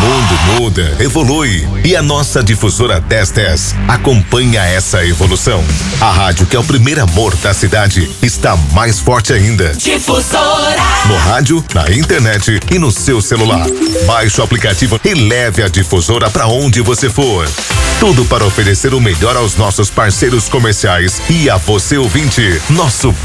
mundo muda, evolui e a nossa difusora 1010 acompanha essa evolução. A rádio que é o primeiro amor da cidade está mais forte ainda. Difusora. No rádio, na internet e no seu celular. Baixe o aplicativo e leve a difusora para onde você for. Tudo para oferecer o melhor aos nossos parceiros comerciais e a você ouvinte. Nosso